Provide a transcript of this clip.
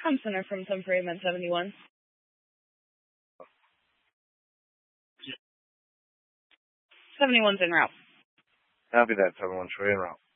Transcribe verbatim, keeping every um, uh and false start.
Com Center from ten for eight seventy-one. seventy-one's en route. Copy that, seven one, en route.